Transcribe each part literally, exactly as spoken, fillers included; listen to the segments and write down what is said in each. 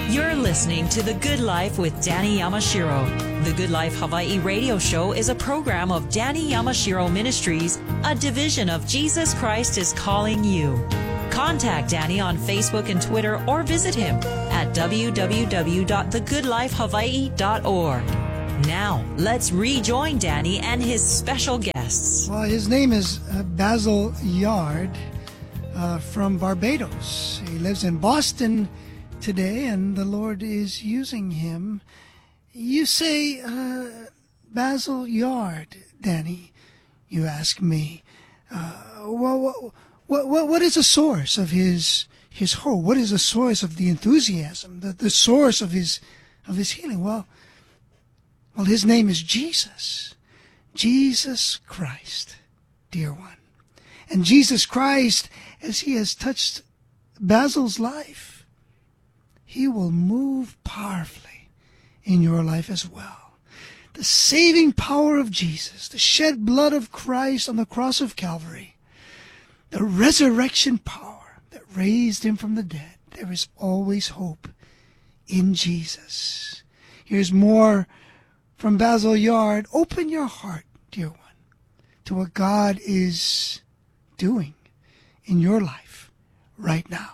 You're listening to The Good Life with Danny Yamashiro. The Good Life Hawaii radio show is a program of Danny Yamashiro Ministries, a division of Jesus Christ is Calling You. Contact Danny on Facebook and Twitter or visit him at w w w dot the good life hawaii dot org. Now, let's rejoin Danny and his special guests. Well, his name is uh, Basil Yard uh, from Barbados. He lives in Boston today, and the Lord is using him. You say, uh, Basil Yard, Danny, you ask me. Uh, well, what, what, what is the source of his his hope? What is the source of the enthusiasm, the, the source of his of his healing? Well, well, his name is Jesus. Jesus Christ, dear one. And Jesus Christ, as he has touched Basil's life, he will move powerfully in your life as well. The saving power of Jesus, the shed blood of Christ on the cross of Calvary, the resurrection power that raised him from the dead. There is always hope in Jesus. Here's more from Basil Yard. Open your heart, dear one, to what God is doing in your life right now.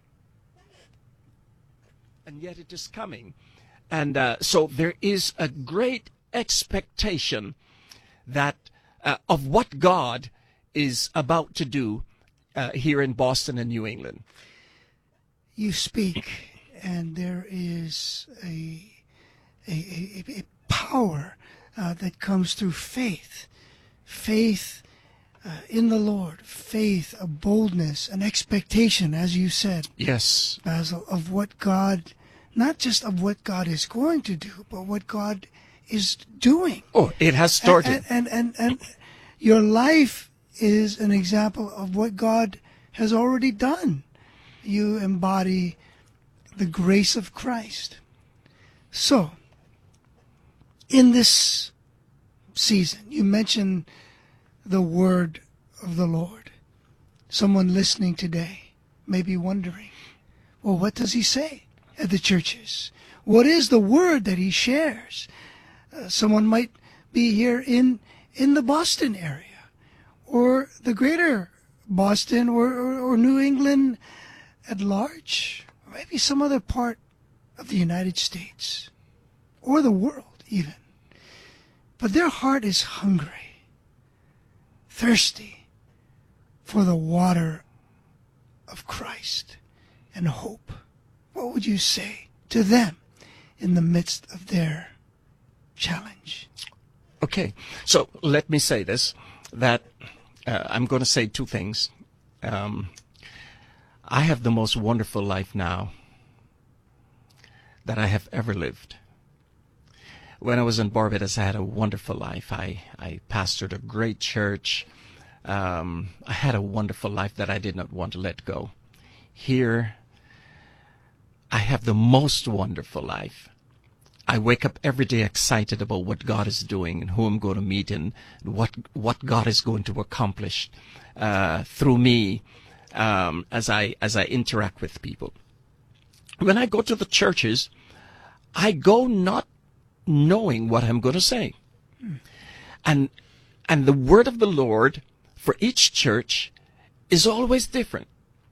And yet it is coming. And uh, so there is a great expectation that uh, of what God is about to do uh, here in Boston and New England. You speak, and there is a, a, a, a power uh, that comes through faith. Faith uh, in the Lord. Faith, a boldness, an expectation, as you said. Yes. Basil, of what God, not just of what God is going to do, but what God is doing. Oh, it has started. And, and, and, and your life is an example of what God has already done. You embody the grace of Christ. So, in this season, you mentioned the word of the Lord. Someone listening today may be wondering, well, what does he say at the churches? What is the word that he shares? Uh, someone might be here in in the Boston area, or the greater Boston, or, or, or New England at large, or maybe some other part of the United States, or the world even. But their heart is hungry, thirsty for the water of Christ and hope. What would you say to them in the midst of their challenge? Okay, so let me say this, that uh, I'm going to say two things. Um, I have the most wonderful life now that I have ever lived. When I was in Barbados, I had a wonderful life. I, I pastored a great church. Um, I had a wonderful life that I did not want to let go. Here, I have the most wonderful life. I wake up every day excited about what God is doing and who I'm going to meet and what what God is going to accomplish uh, through me um, as I as I interact with people. When I go to the churches, I go not knowing what I'm going to say, and and the word of the Lord for each church is always different.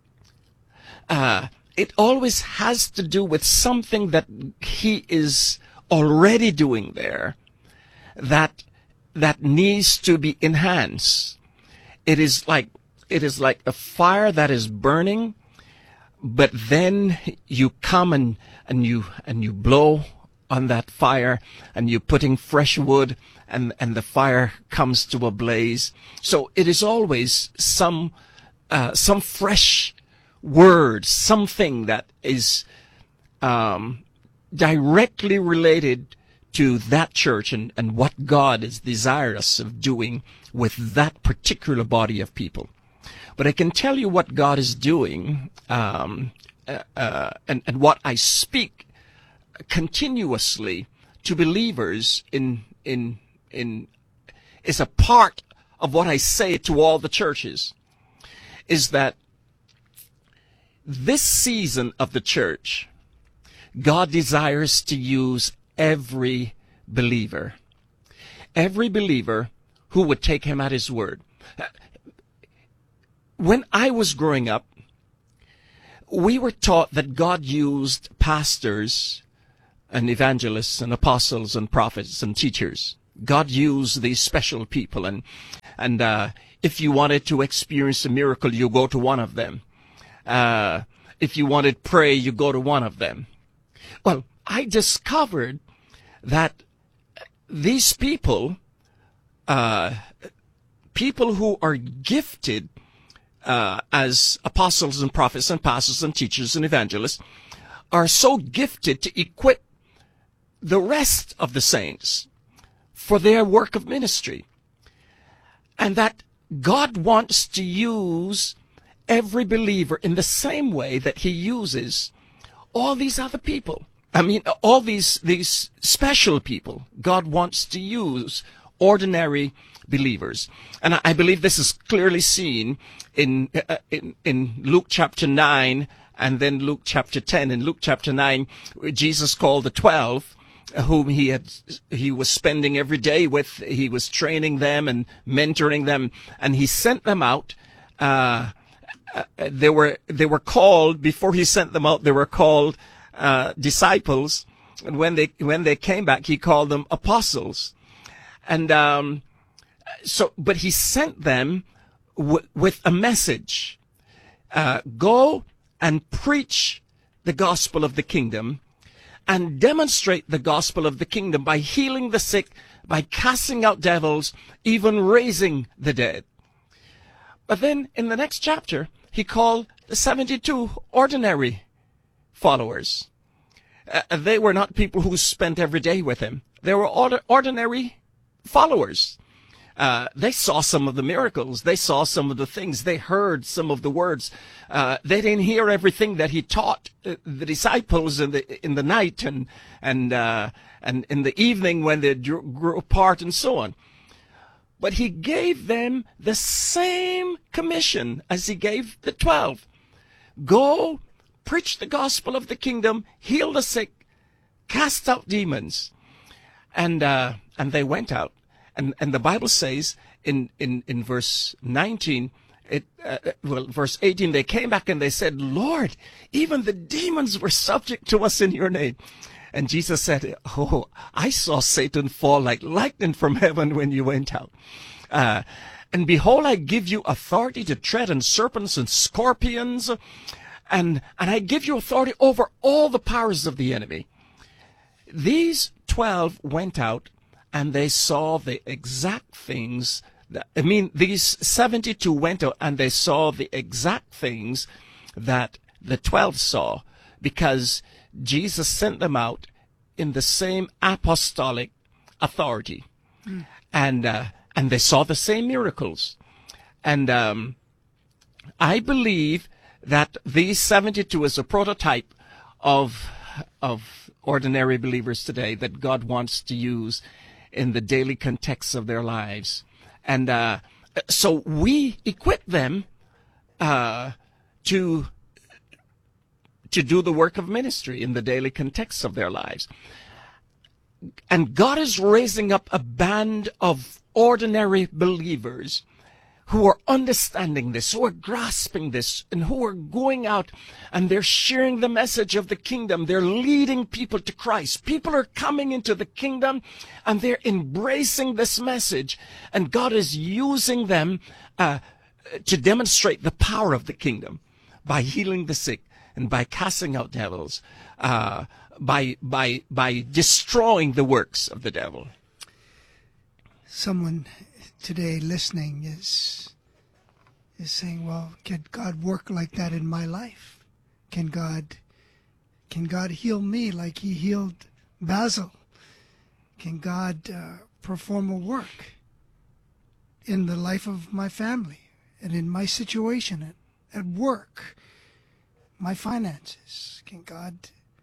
Uh, it always has to do with something that He is already doing there that that needs to be enhanced. It is like it is like a fire that is burning, but then you come and and you and you blow on that fire, and you're putting fresh wood, and and the fire comes to a blaze. So it is always some uh, some fresh word, something that is um, directly related to that church and, and what God is desirous of doing with that particular body of people. But I can tell you what God is doing, um, uh, uh, and, and what I speak continuously to believers in in in is a part of what I say to all the churches, is that this season of the church, God desires to use every believer. Every believer who would take him at his word. When I was growing up, we were taught that God used pastors and evangelists and apostles and prophets and teachers. God used these special people, and and uh, if you wanted to experience a miracle, you go to one of them. Uh, if you wanted pray, you go to one of them. Well, I discovered that these people, uh, people who are gifted uh, as apostles and prophets and pastors and teachers and evangelists, are so gifted to equip the rest of the saints for their work of ministry. And that God wants to use every believer in the same way that he uses all these other people. I mean, all these, these special people. God wants to use ordinary believers. And I, I believe this is clearly seen in, uh, in, in Luke chapter nine and then Luke chapter ten. In Luke chapter nine, Jesus called the twelve, whom he had, he was spending every day with. He was training them and mentoring them, and he sent them out. Uh, uh, they were, they were called, before he sent them out, they were called, uh, disciples. And when they, when they came back, he called them apostles. And, um, so, but he sent them w- with a message. Uh, go and preach the gospel of the kingdom, and demonstrate the gospel of the kingdom by healing the sick, by casting out devils, even raising the dead. But then in the next chapter, he called the seventy-two ordinary followers. Uh, they were not people who spent every day with him. They were order- ordinary followers. Uh, they saw some of the miracles. They saw some of the things. They heard some of the words. Uh, they didn't hear everything that he taught uh, the disciples in the in the night and and uh, and in the evening when they drew, grew apart and so on. But he gave them the same commission as he gave the twelve: go, preach the gospel of the kingdom, heal the sick, cast out demons, and uh, and they went out. And, and the Bible says in, in, in verse nineteen, it, uh, well, verse eighteen, they came back and they said, Lord, even the demons were subject to us in your name. And Jesus said, oh, I saw Satan fall like lightning from heaven when you went out. Uh, and behold, I give you authority to tread on serpents and scorpions, and, and I give you authority over all the powers of the enemy. These twelve went out, and they saw the exact things that, I mean, these seventy-two went out and they saw the exact things that the twelve saw, because Jesus sent them out in the same apostolic authority. Mm. And, uh, and they saw the same miracles. And, um, I believe that these seventy-two is a prototype of, of ordinary believers today that God wants to use in the daily context of their lives. And uh, so we equip them uh, to to do the work of ministry in the daily context of their lives. And God is raising up a band of ordinary believers who are understanding this, who are grasping this, and who are going out and they're sharing the message of the kingdom. They're leading people to Christ. People are coming into the kingdom and they're embracing this message. And God is using them uh, to demonstrate the power of the kingdom by healing the sick and by casting out devils, uh, by, by, by destroying the works of the devil. Someone today listening is is saying, well, can God work like that in my life? Can God can God heal me like he healed Basil? Can God uh, perform a work in the life of my family and in my situation at, at work, my finances? Can God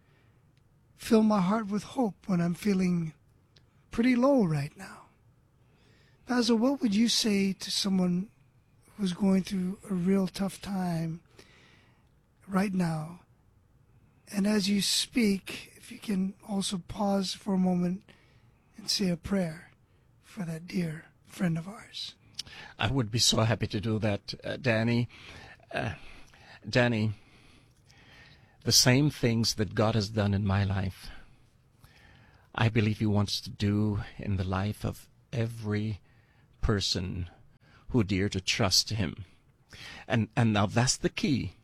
fill my heart with hope when I'm feeling pretty low right now? Basil, what would you say to someone who's going through a real tough time right now And as you speak, if you can also pause for a moment and say a prayer for that dear friend of ours. I would be so happy to do that, uh, Danny. Uh, Danny, the same things that God has done in my life, I believe He wants to do in the life of every person who dare to trust Him. And and now that's the key.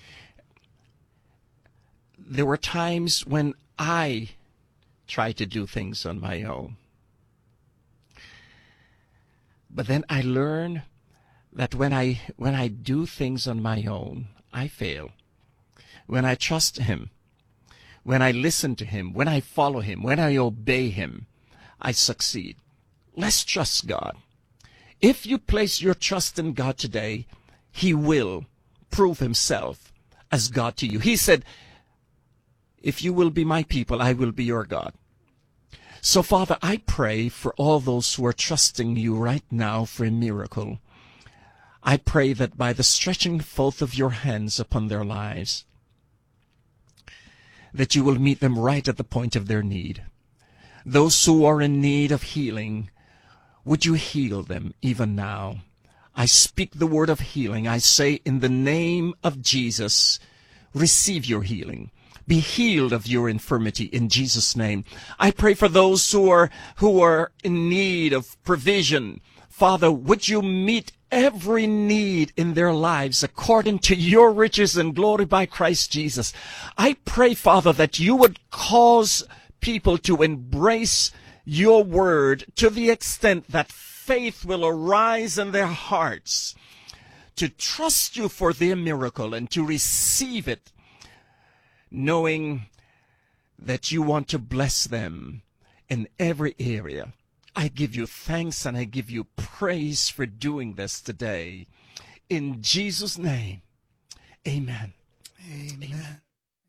There were times when I tried to do things on my own. But then I learned that when I when I do things on my own, I fail. When I trust Him, when I listen to Him, when I follow Him, when I obey Him, I succeed. Let's trust God. If you place your trust in God today, He will prove Himself as God to you. He said, if you will be my people, I will be your God. So, Father, I pray for all those who are trusting you right now for a miracle. I pray that by the stretching forth of your hands upon their lives, that you will meet them right at the point of their need. Those who are in need of healing, would you heal them even now? I speak the word of healing. I say, in the name of Jesus, receive your healing. Be healed of your infirmity in Jesus' name. I pray for those who are who are in need of provision. Father, would you meet every need in their lives according to your riches and glory by Christ Jesus. I pray, Father, that you would cause people to embrace your word to the extent that faith will arise in their hearts to trust you for their miracle and to receive it, knowing that you want to bless them in every area. I give you thanks and I give you praise for doing this today. In Jesus' name, amen. Amen. Amen.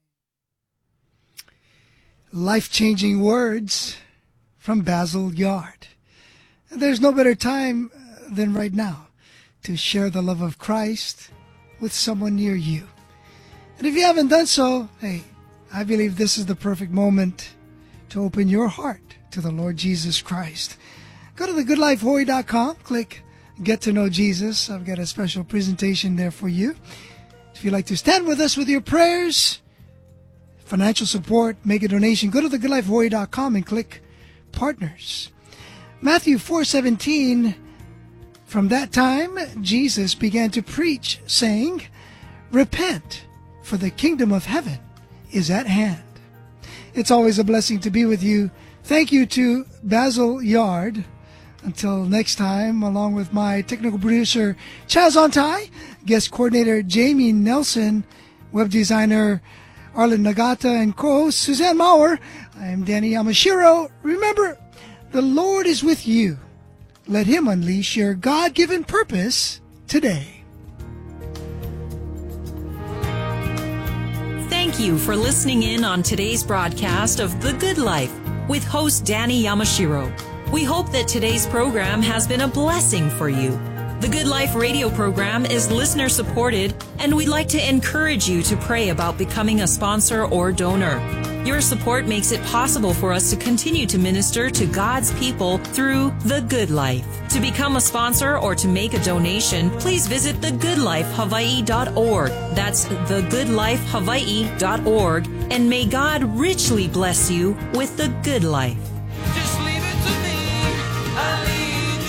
Life-changing words from Basil Yard. There's no better time than right now to share the love of Christ with someone near you. And if you haven't done so, hey, I believe this is the perfect moment to open your heart to the Lord Jesus Christ. Go to the good life hawaii dot com, click Get to Know Jesus. I've got a special presentation there for you. If you'd like to stand with us with your prayers, financial support, make a donation, go to the good life hawaii dot com and click Partners. Matthew four seventeen, from that time Jesus began to preach, saying, repent, for the kingdom of heaven is at hand. It's always a blessing to be with you. Thank you to Basil Yard. Until next time, along with my technical producer, Chaz Ontai, guest coordinator, Jamie Nelson, web designer, Arlen Nagata, and co-host, Suzanne Maurer, I am Danny Yamashiro. Remember, the Lord is with you. Let Him unleash your God-given purpose today. Thank you for listening in on today's broadcast of The Good Life with host Danny Yamashiro. We hope that today's program has been a blessing for you. The Good Life radio program is listener supported, and we'd like to encourage you to pray about becoming a sponsor or donor. Your support makes it possible for us to continue to minister to God's people through The Good Life. To become a sponsor or to make a donation, please visit the good life hawaii dot org. That's the good life hawaii dot org. And may God richly bless you with the good life. Just leave it to me. I lead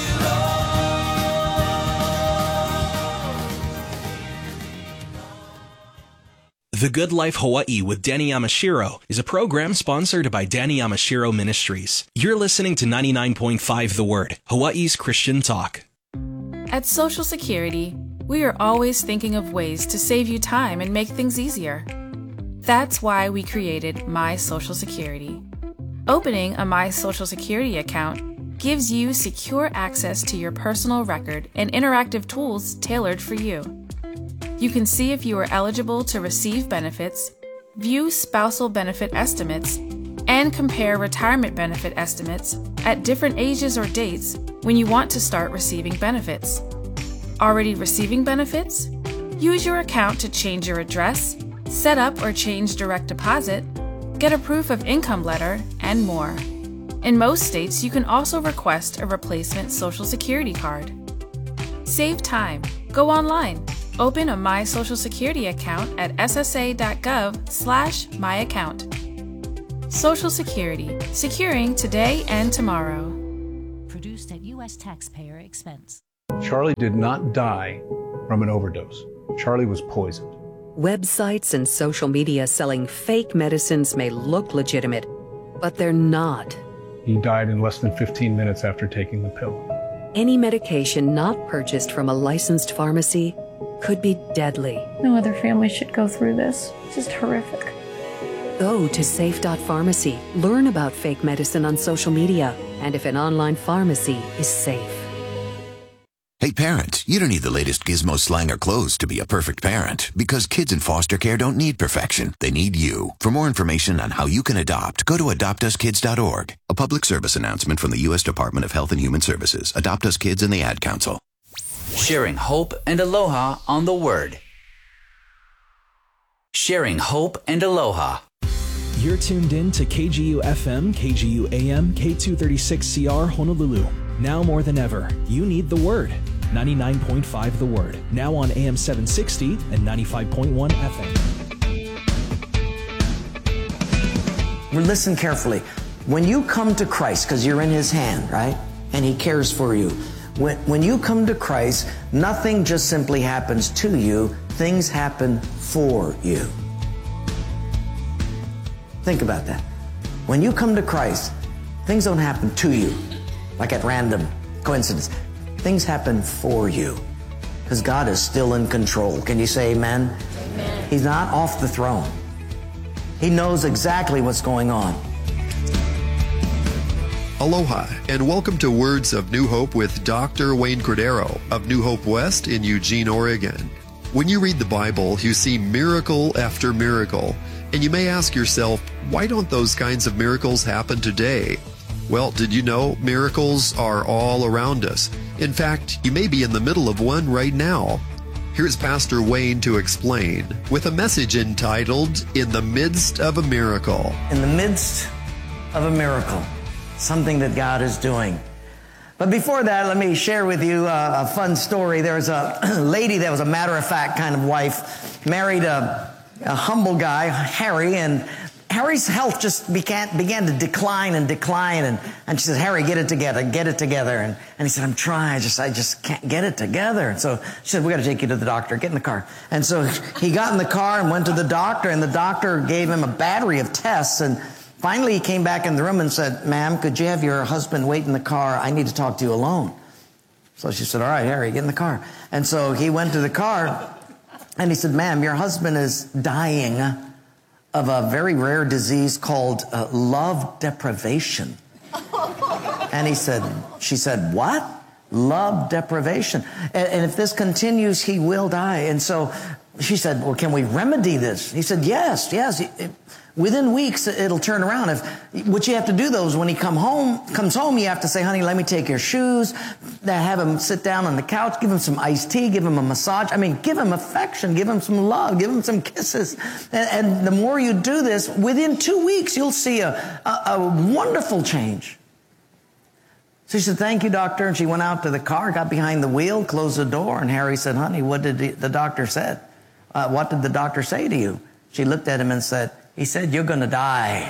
you, Lord. The Good Life Hawaii with Danny Yamashiro is a program sponsored by Danny Yamashiro Ministries. You're listening to ninety-nine point five The Word, Hawaii's Christian talk. At Social Security, we are always thinking of ways to save you time and make things easier. That's why we created My Social Security. Opening a My Social Security account gives you secure access to your personal record and interactive tools tailored for you. You can see if you are eligible to receive benefits, view spousal benefit estimates, and compare retirement benefit estimates at different ages or dates when you want to start receiving benefits. Already receiving benefits? Use your account to change your address, set up or change direct deposit, get a proof of income letter, and more. In most states, you can also request a replacement Social Security card. Save time. Go online. Open a My Social Security account at ssa.gov slash my account. Social Security, securing today and tomorrow. Produced at U S taxpayer expense. Charlie did not die from an overdose. Charlie was poisoned. Websites and social media selling fake medicines may look legitimate, but they're not. He died in less than fifteen minutes after taking the pill. Any medication not purchased from a licensed pharmacy could be deadly. No other family should go through this. It's just horrific. Go to safe dot pharmacy. Learn about fake medicine on social media and if an online pharmacy is safe. Hey parents, you don't need the latest gizmo, slang, or clothes to be a perfect parent, because kids in foster care don't need perfection. They need you. For more information on how you can adopt, go to adopt us kids dot org. A public service announcement from the U S Department of Health and Human Services, Adopt Us Kids, and the Ad Council. Sharing hope and aloha on the Word. Sharing hope and aloha. You're tuned in to K G U F M, K G U A M, K two thirty-six C R Honolulu. Now more than ever, you need the Word. ninety-nine point five The Word. Now on A M seven sixty and ninety-five point one F M. Listen carefully. When you come to Christ, because you're in His hand, right? And He cares for you. When, when you come to Christ, nothing just simply happens to you. Things happen for you. Think about that. When you come to Christ, things don't happen to you, like at random coincidence. Things happen for you, because God is still in control. Can you say amen? Amen. He's not off the throne. He knows exactly what's going on. Aloha, and welcome to Words of New Hope with Doctor Wayne Cordero of New Hope West in Eugene, Oregon. When you read the Bible, you see miracle after miracle, and you may ask yourself, why don't those kinds of miracles happen today? Well, did you know miracles are all around us? In fact, you may be in the middle of one right now. Here's Pastor Wayne to explain with a message entitled, In the Midst of a Miracle. In the midst of a miracle, something that God is doing. But before that, let me share with you a, a fun story. There was a lady that was a matter-of-fact kind of wife, married a, a humble guy, Harry, and Harry's health just began, began to decline and decline, and, and she said, Harry, get it together, get it together. And, and he said, I'm trying, I just, I just can't get it together. And so she said, we got to take you to the doctor, get in the car. And so he got in the car and went to the doctor, and the doctor gave him a battery of tests, and finally he came back in the room and said, ma'am, could you have your husband wait in the car? I need to talk to you alone. So she said, all right, Harry, get in the car. And so he went to the car, and he said, ma'am, your husband is dying of a very rare disease called uh, love deprivation. And he said, she said, what? Love deprivation. And, and if this continues, he will die. And so she said, well, can we remedy this? He said, yes, yes. It, it, within weeks, it'll turn around. If what you have to do, though, is when he come home, comes home, you have to say, honey, let me take your shoes, have him sit down on the couch, give him some iced tea, give him a massage. I mean, give him affection, give him some love, give him some kisses. And, and the more you do this, within two weeks, you'll see a, a, a wonderful change. So she said, thank you, doctor. And she went out to the car, got behind the wheel, closed the door. And Harry said, honey, what did the, the doctor said? Uh, what did the doctor say to you? She looked at him and said, he said, you're going to die.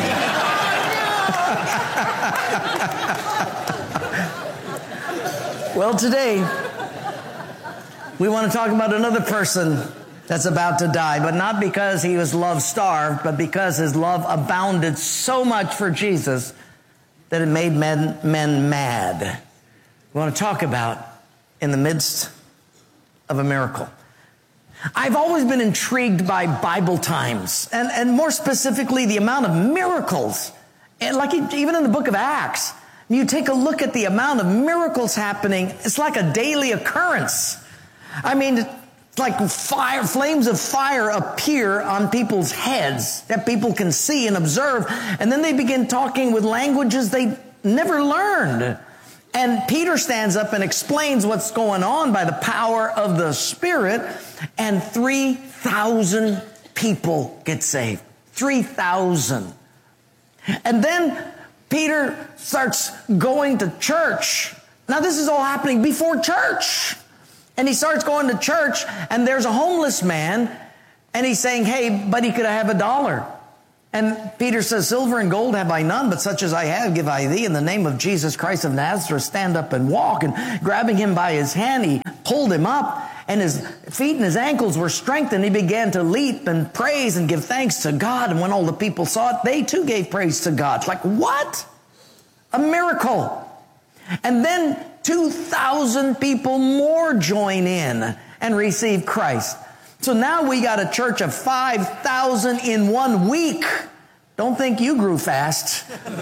Well, today, we want to talk about another person that's about to die, but not because he was love-starved, but because his love abounded so much for Jesus that it made men, men mad. We want to talk about in the midst of a miracle. I've always been intrigued by Bible times, and, and more specifically, the amount of miracles. And like even in the book of Acts, you take a look at the amount of miracles happening, it's like a daily occurrence. I mean, it's like fire, flames of fire appear on people's heads that people can see and observe, and then they begin talking with languages they never learned. And Peter stands up and explains what's going on by the power of the Spirit, and three thousand people get saved. three thousand. And then Peter starts going to church. Now this is all happening before church. And he starts going to church, and there's a homeless man, and he's saying, hey, buddy, could I have a dollar? And Peter says, silver and gold have I none, but such as I have give I thee. In the name of Jesus Christ of Nazareth, stand up and walk. And grabbing him by his hand, he pulled him up, and his feet and his ankles were strengthened. He began to leap and praise and give thanks to God. And when all the people saw it, they too gave praise to God. It's like, what? A miracle. And then two thousand people more join in and receive Christ. So now we got a church of five thousand in one week. Don't think you grew fast.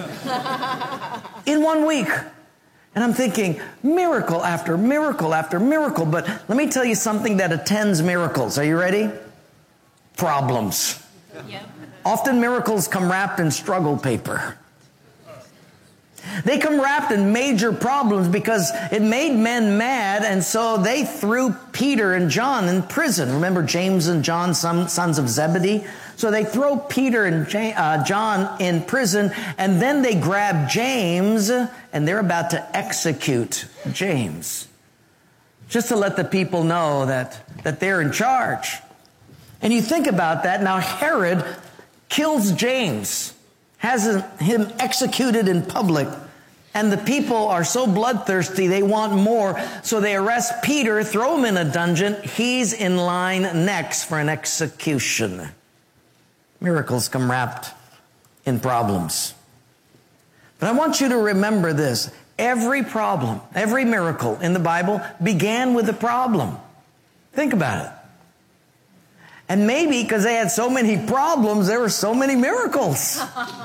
In one week. And I'm thinking, miracle after miracle after miracle. But let me tell you something that attends miracles. Are you ready? Problems. Yep. Often miracles come wrapped in struggle paper. They come wrapped in major problems because it made men mad, and so they threw Peter and John in prison. Remember James and John, sons of Zebedee? So they throw Peter and John in prison, and then they grab James, and they're about to execute James. Just to let the people know that, that they're in charge. And you think about that. Now Herod kills James, has him executed in public. And the people are so bloodthirsty, they want more. So they arrest Peter, throw him in a dungeon. He's in line next for an execution. Miracles come wrapped in problems. But I want you to remember this. Every problem, every miracle in the Bible began with a problem. Think about it. And maybe because they had so many problems, there were so many miracles.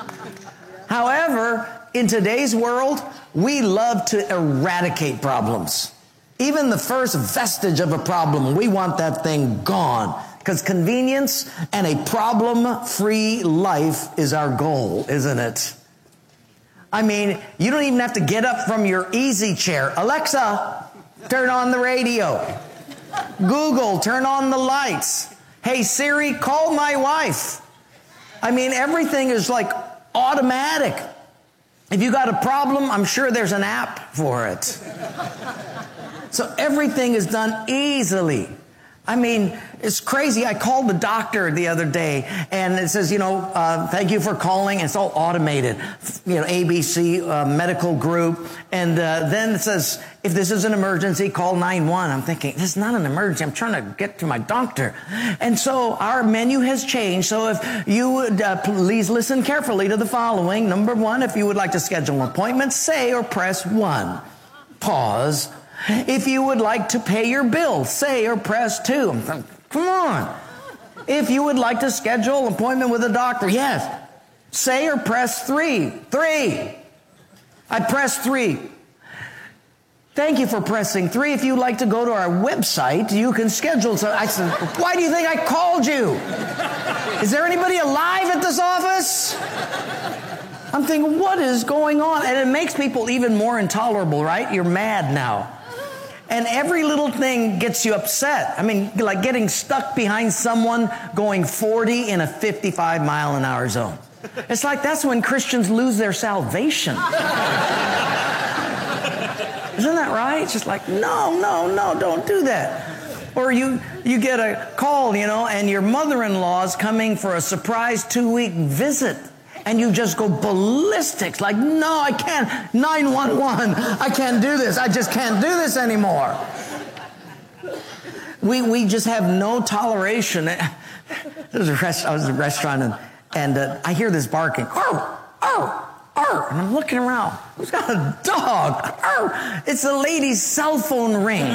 However, in today's world, we love to eradicate problems. Even the first vestige of a problem, we want that thing gone. Because convenience and a problem-free life is our goal, isn't it? I mean, you don't even have to get up from your easy chair. Alexa, turn on the radio. Google, turn on the lights. Hey, Siri, call my wife. I mean, everything is like automatic. If you got a problem, I'm sure there's an app for it. So everything is done easily. I mean, it's crazy. I called the doctor the other day, and it says, you know, uh, thank you for calling. It's all automated. You know, A B C uh, medical group. And uh, then it says, if this is an emergency, call nine one one. I'm thinking, this is not an emergency. I'm trying to get to my doctor. And so our menu has changed. So if you would uh, please listen carefully to the following. Number one, if you would like to schedule an appointment, say or press one. Pause. If you would like to pay your bill, say or press two. I'm thinking, come on. If you would like to schedule an appointment with a doctor, yes. Say or press three. Three. I press three. Thank you for pressing three. If you'd like to go to our website, you can schedule. So I said, why do you think I called you? Is there anybody alive at this office? I'm thinking, what is going on? And it makes people even more intolerable, right? You're mad now. And every little thing gets you upset. I mean, like getting stuck behind someone going forty in a fifty-five mile an hour zone. It's like that's when Christians lose their salvation. Isn't that right? It's just like, no, no, no, don't do that. Or you, you get a call, you know, and your mother-in-law's coming for a surprise two-week visit. And you just go ballistic, like, no, I can't, nine one one, I can't do this, I just can't do this anymore. We we just have no toleration. There was a rest, I was at a restaurant, and, and uh, I hear this barking, oh, oh, oh, and I'm looking around, who's got a dog? Oh, it's a lady's cell phone ring.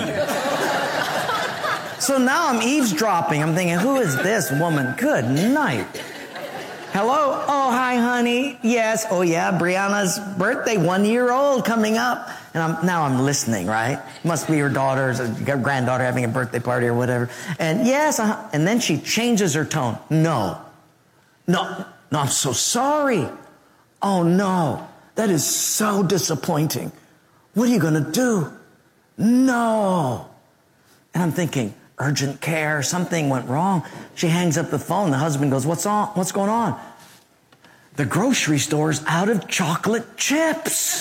So now I'm eavesdropping, I'm thinking, who is this woman? Good night. Hello? Oh, hi, honey. Yes. Oh, yeah, Brianna's birthday, one year old coming up. And I'm, now I'm listening, right? Must be her daughter's a granddaughter having a birthday party or whatever. And yes, uh, and then she changes her tone. No. No, no, I'm so sorry. Oh, no. That is so disappointing. What are you going to do? No. And I'm thinking, urgent care. Something went wrong. She hangs up the phone. The husband goes, what's on? What's going on? The grocery store's out of chocolate chips.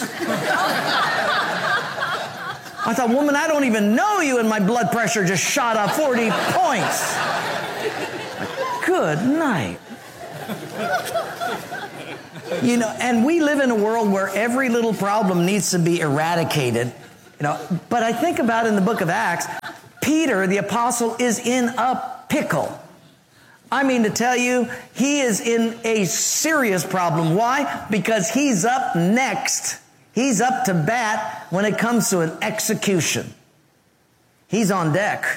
I thought, woman, I don't even know you, and my blood pressure just shot up forty points. Good night. You know, and we live in a world where every little problem needs to be eradicated. You know, but I think about in the book of Acts, Peter, the apostle, is in a pickle. I mean to tell you, he is in a serious problem. Why? Because he's up next. He's up to bat when it comes to an execution. He's on deck.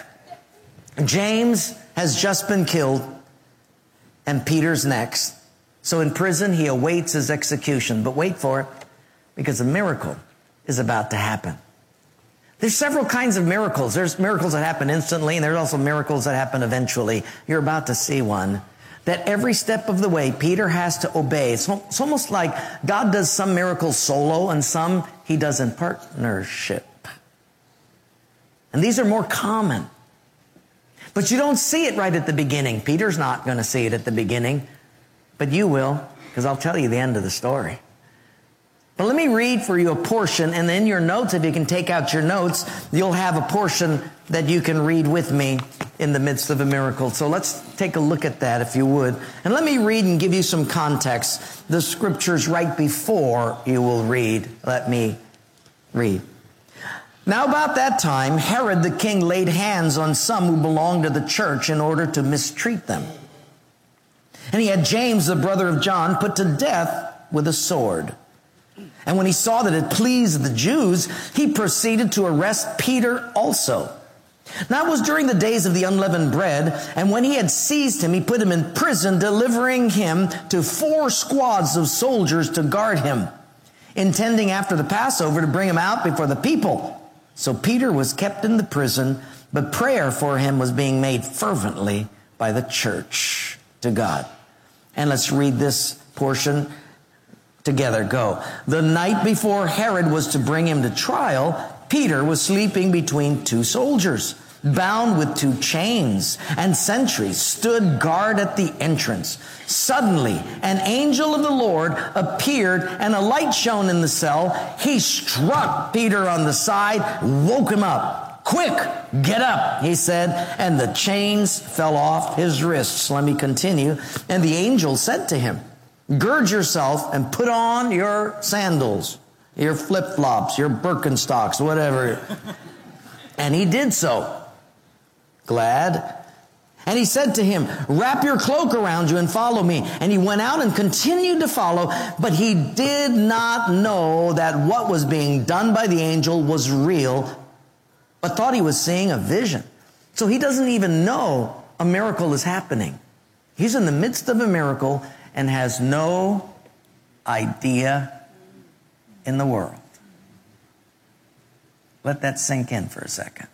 James has just been killed, and Peter's next. So in prison, he awaits his execution. But wait for it, because a miracle is about to happen. There's several kinds of miracles. There's miracles that happen instantly, and there's also miracles that happen eventually. You're about to see one. That every step of the way, Peter has to obey. It's, it's almost like God does some miracles solo, and some he does in partnership. And these are more common. But you don't see it right at the beginning. Peter's not going to see it at the beginning. But you will, because I'll tell you the end of the story. But let me read for you a portion, and then your notes, if you can take out your notes, you'll have a portion that you can read with me in the midst of a miracle. So let's take a look at that, if you would. And let me read and give you some context. The scriptures right before you will read. Let me read. Now about that time, Herod the king laid hands on some who belonged to the church in order to mistreat them. And he had James, the brother of John, put to death with a sword. And when he saw that it pleased the Jews, he proceeded to arrest Peter also. Now it was during the days of the unleavened bread, and when he had seized him, he put him in prison, delivering him to four squads of soldiers to guard him, intending after the Passover to bring him out before the people. So Peter was kept in the prison, but prayer for him was being made fervently by the church to God. And let's read this portion together. Go. The night before Herod was to bring him to trial, Peter was sleeping between two soldiers, bound with two chains, and sentries stood guard at the entrance. Suddenly, an angel of the Lord appeared, and a light shone in the cell. He struck Peter on the side, woke him up. Quick, get up, he said, and the chains fell off his wrists. Let me continue. And the angel said to him, gird yourself and put on your sandals, your flip-flops, your Birkenstocks, whatever. And he did so. Glad. And he said to him, wrap your cloak around you and follow me. And he went out and continued to follow, but he did not know that what was being done by the angel was real, but thought he was seeing a vision. So he doesn't even know a miracle is happening. He's in the midst of a miracle and has no idea in the world. Let that sink in for a second.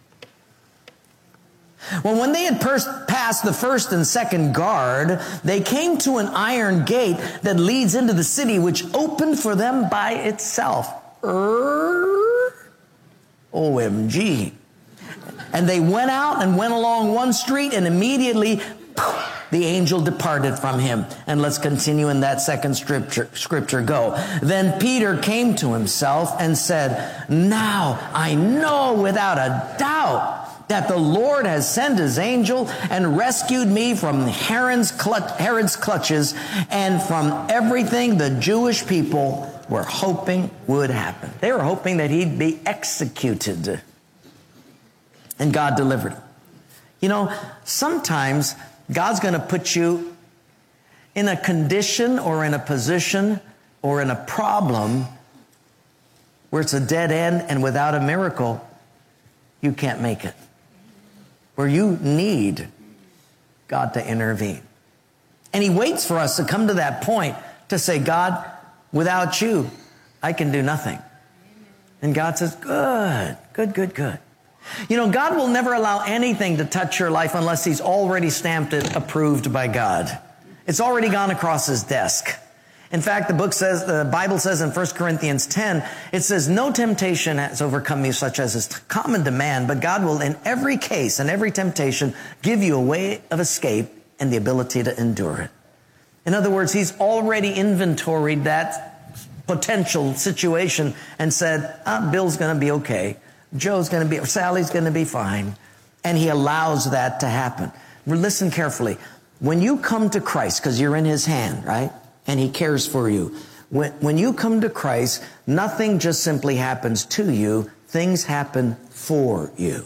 Well, when they had pers- passed the first and second guard, they came to an iron gate that leads into the city, which opened for them by itself. Er- O M G. And they went out and went along one street, and immediately the angel departed from him. And let's continue in that second scripture. Scripture go. Then Peter came to himself and said, now I know without a doubt that the Lord has sent his angel and rescued me from Herod's, clutch, Herod's clutches and from everything the Jewish people were hoping would happen. They were hoping that he'd be executed. And God delivered him. You know, sometimes God's going to put you in a condition or in a position or in a problem where it's a dead end, and without a miracle, you can't make it. Where you need God to intervene. And he waits for us to come to that point to say, God, without you, I can do nothing. And God says, good, good, good, good. You know, God will never allow anything to touch your life unless he's already stamped it approved by God. It's already gone across his desk. In fact, the book says, the Bible says in First Corinthians ten, it says, no temptation has overcome you such as is common to man, but God will in every case and every temptation give you a way of escape and the ability to endure it. In other words, he's already inventoried that potential situation and said, ah, Bill's going to be okay. Joe's going to be, Sally's going to be fine. And he allows that to happen. Listen carefully. When you come to Christ, because you're in his hand, right? And he cares for you. When, when you come to Christ, nothing just simply happens to you. Things happen for you.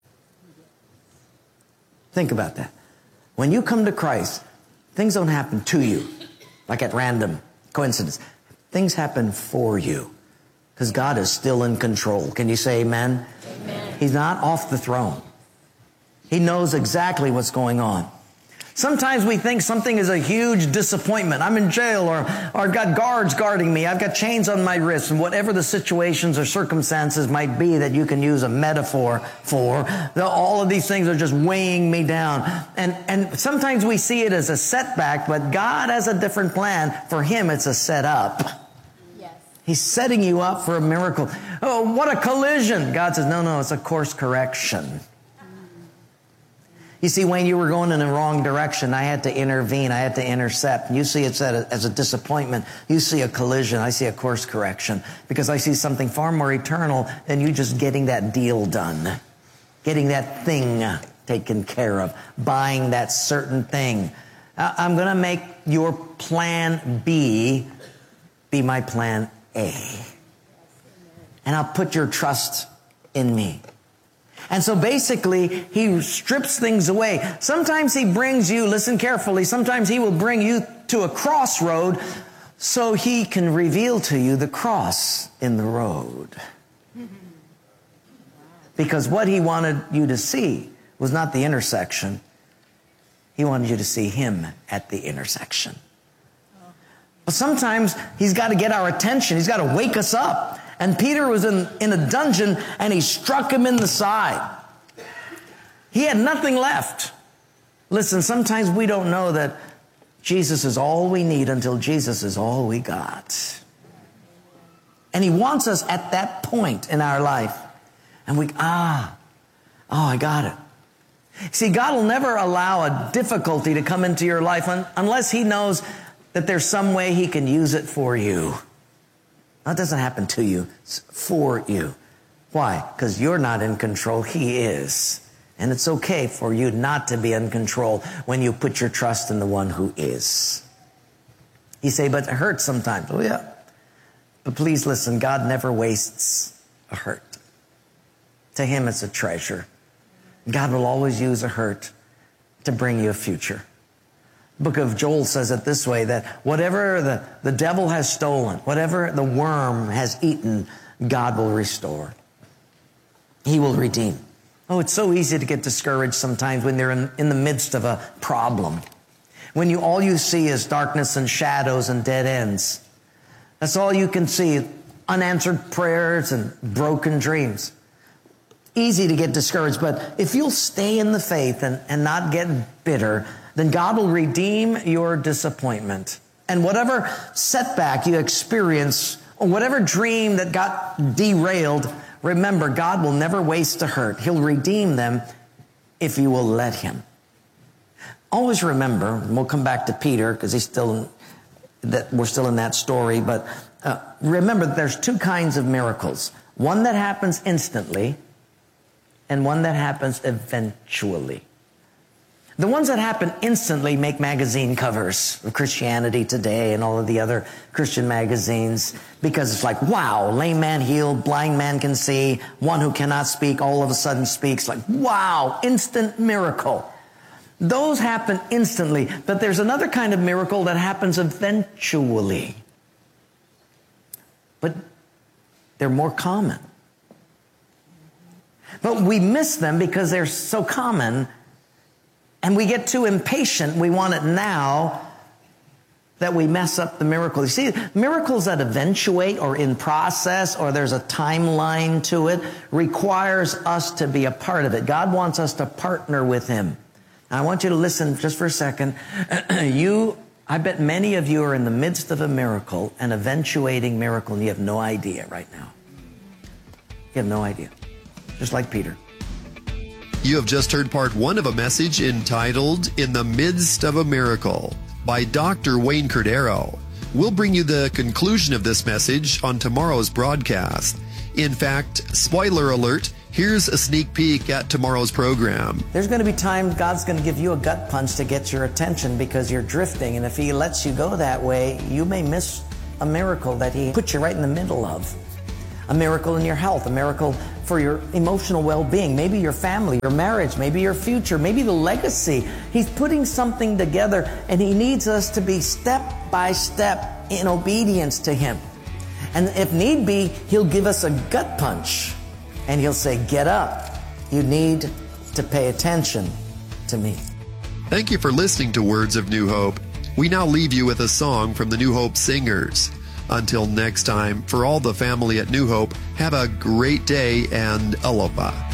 Think about that. When you come to Christ, things don't happen to you, like at random coincidence. Things happen for you, because God is still in control. Can you say amen? Amen? He's not off the throne. He knows exactly what's going on. Sometimes we think something is a huge disappointment. I'm in jail, or, or I've got guards guarding me. I've got chains on my wrists, and whatever the situations or circumstances might be that you can use a metaphor for, the, all of these things are just weighing me down. And, and sometimes we see it as a setback, but God has a different plan. For him, it's a setup. Yes. He's setting you up for a miracle. Oh, what a collision. God says, no, no, it's a course correction. You see, Wayne, you were going in the wrong direction. I had to intervene. I had to intercept. You see it as a disappointment. You see a collision. I see a course correction, because I see something far more eternal than you just getting that deal done, getting that thing taken care of, buying that certain thing. I'm going to make your plan B be my plan A. And I'll put your trust in me. And so basically, he strips things away. Sometimes he brings you, listen carefully, sometimes he will bring you to a crossroad so he can reveal to you the cross in the road. Because what he wanted you to see was not the intersection. He wanted you to see him at the intersection. But sometimes he's got to get our attention. He's got to wake us up. And Peter was in, in a dungeon, and he struck him in the side. He had nothing left. Listen, sometimes we don't know that Jesus is all we need until Jesus is all we got. And he wants us at that point in our life. And we, ah, oh, I got it. See, God will never allow a difficulty to come into your life un- unless he knows that there's some way he can use it for you. That doesn't happen to you. It's for you. Why? Because you're not in control. He is. And it's okay for you not to be in control when you put your trust in the one who is. You say, but it hurts sometimes. Oh, yeah. But please listen, God never wastes a hurt. To him, it's a treasure. God will always use a hurt to bring you a future. The book of Joel says it this way, that whatever the, the devil has stolen, whatever the worm has eaten, God will restore. He will redeem. Oh, it's so easy to get discouraged sometimes when they're in, in the midst of a problem. When you all you see is darkness and shadows and dead ends. That's all you can see, unanswered prayers and broken dreams. Easy to get discouraged, but if you'll stay in the faith and, and not get bitter, then God will redeem your disappointment. And whatever setback you experience, or whatever dream that got derailed, remember, God will never waste a hurt. He'll redeem them if you will let him. Always remember, and we'll come back to Peter because he's still that we're still in that story, but uh, remember that there's two kinds of miracles. One that happens instantly and one that happens eventually. The ones that happen instantly make magazine covers of Christianity Today and all of the other Christian magazines, because it's like, wow, lame man healed, blind man can see, one who cannot speak all of a sudden speaks. Like, wow, instant miracle. Those happen instantly, but there's another kind of miracle that happens eventually. But they're more common. But we miss them because they're so common. And we get too impatient. We want it now that we mess up the miracle. You see, miracles that eventuate or in process or there's a timeline to it requires us to be a part of it. God wants us to partner with him. Now, I want you to listen just for a second. You I bet many of you are in the midst of a miracle, an eventuating miracle, and you have no idea right now. You have no idea. Just like Peter. You have just heard part one of a message entitled In the Midst of a Miracle by Doctor Wayne Cordero. We'll bring you the conclusion of this message on tomorrow's broadcast. In fact, spoiler alert, here's a sneak peek at tomorrow's program. There's going to be times God's going to give you a gut punch to get your attention because you're drifting, and if He lets you go that way, you may miss a miracle that He put you right in the middle of. A miracle in your health, a miracle for your emotional well-being, maybe your family, your marriage, maybe your future, maybe the legacy. He's putting something together, and He needs us to be step by step in obedience to Him. And if need be, He'll give us a gut punch, and He'll say, get up. You need to pay attention to me. Thank you for listening to Words of New Hope. We now leave you with a song from the New Hope Singers. Until next time, for all the family at New Hope, have a great day and aloha.